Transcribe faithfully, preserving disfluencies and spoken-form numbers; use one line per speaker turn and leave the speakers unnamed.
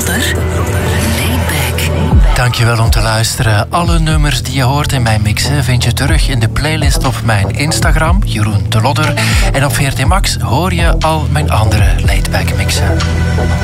Lodder. Laidback.
Dankjewel om te luisteren. Alle nummers die je hoort in mijn mixen vind je terug in de playlist op mijn Instagram, Jeroen de Lodder. En op V R T Max hoor je al mijn andere Laidback mixen.